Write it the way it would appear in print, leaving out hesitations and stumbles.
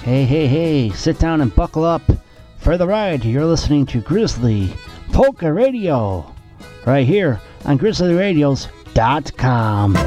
Hey, sit down and buckle up for the ride. You're listening to Grizzly Polka Radio right here on GrizzlyRadios.com.